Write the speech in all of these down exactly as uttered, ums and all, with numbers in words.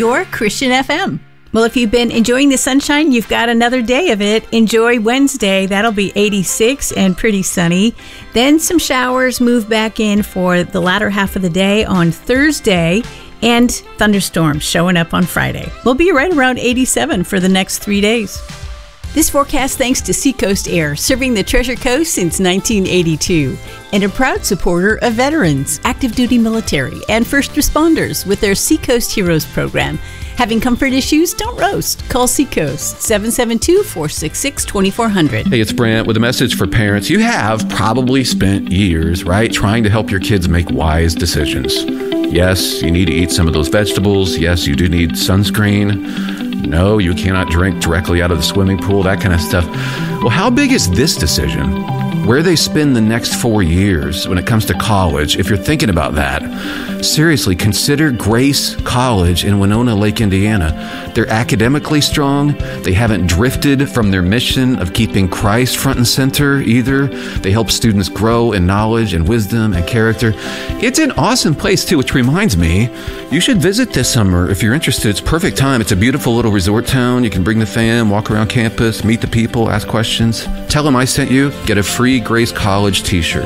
your Christian F M. Well, if you've been enjoying the sunshine, you've got another day of it. Enjoy Wednesday. That'll be eighty-six and pretty sunny. Then some showers move back in for the latter half of the day on Thursday, and thunderstorms showing up on Friday. We'll be right around eighty-seven for the next three days. This forecast thanks to Seacoast Air, serving the Treasure Coast since nineteen eighty-two, and a proud supporter of veterans, active duty military, and first responders with their Seacoast Heroes program. Having comfort issues? Don't roast. Call Seacoast, seven seven two, four six six, two four zero zero. Hey, it's Brent with a message for parents. You have probably spent years, right, trying to help your kids make wise decisions. Yes, you need to eat some of those vegetables. Yes, you do need sunscreen. No, you cannot drink directly out of the swimming pool, that kind of stuff. Well, how big is this decision? Where they spend the next four years when it comes to college, if you're thinking about that, seriously, consider Grace College in Winona Lake, Indiana. They're academically strong. They haven't drifted from their mission of keeping Christ front and center either. They help students grow in knowledge and wisdom and character. It's an awesome place too, which reminds me, you should visit this summer if you're interested. It's perfect time. It's a beautiful little resort town. You can bring the fam, walk around campus, meet the people, ask questions. Tell them I sent you. Get a free Grace College t-shirt.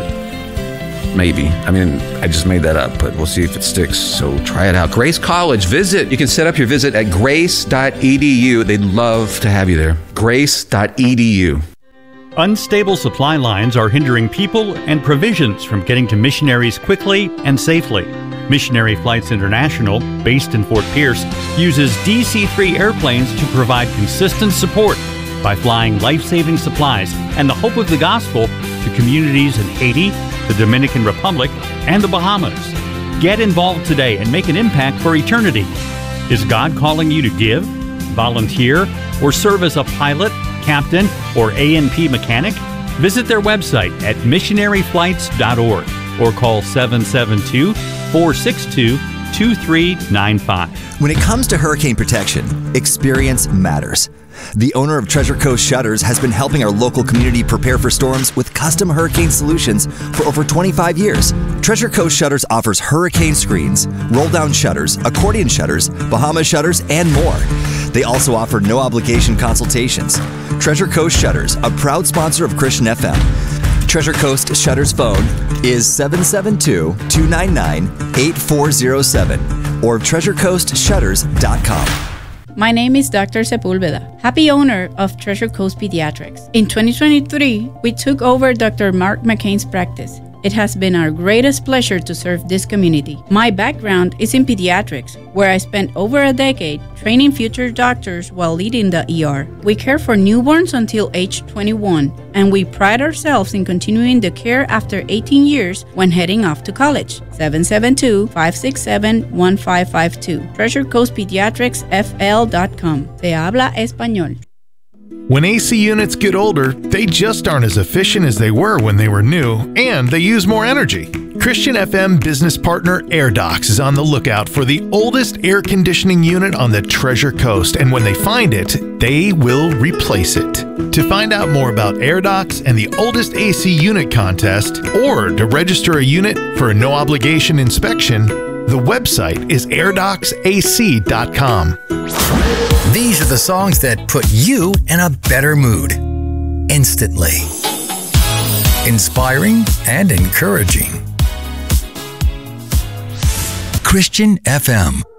Maybe. I mean, I just made that up, but we'll see if it sticks. So try it out. Grace College. Visit. You can set up your visit at grace dot e d u. They'd love to have you there. grace dot e d u. Unstable supply lines are hindering people and provisions from getting to missionaries quickly and safely. Missionary Flights International, based in Fort Pierce, uses D C three airplanes to provide consistent support by flying life-saving supplies and the hope of the gospel to communities in Haiti, the Dominican Republic, and the Bahamas. Get involved today and make an impact for eternity. Is God calling you to give, volunteer, or serve as a pilot, captain, or A and P mechanic? Visit their website at missionary flights dot org or call seven seven two, four six two, two three nine five. When it comes to hurricane protection, experience matters. The owner of Treasure Coast Shutters has been helping our local community prepare for storms with custom hurricane solutions for over twenty-five years. Treasure Coast Shutters offers hurricane screens, roll-down shutters, accordion shutters, Bahama shutters, and more. They also offer no-obligation consultations. Treasure Coast Shutters, a proud sponsor of Christian F M. Treasure Coast Shutters phone is seven seven two, two nine nine, eight four zero seven or treasure coast shutters dot com. My name is Doctor Sepulveda, happy owner of Treasure Coast Pediatrics. In twenty twenty-three, we took over Doctor Mark McCain's practice. It has been our greatest pleasure to serve this community. My background is in pediatrics, where I spent over a decade training future doctors while leading the E R. We care for newborns until age twenty-one, and we pride ourselves in continuing the care after eighteen years when heading off to college. seven seven two, five six seven, one five five two. Treasure Coast Pediatrics F L dot com. Se habla español. When A C units get older, they just aren't as efficient as they were when they were new, and they use more energy. Christian F M business partner AirDocs is on the lookout for the oldest air conditioning unit on the Treasure Coast, and when they find it, they will replace it. To find out more about AirDocs and the oldest A C unit contest, or to register a unit for a no-obligation inspection, the website is air docs a c dot com. These are the songs that put you in a better mood instantly. Inspiring and encouraging. Christian F M.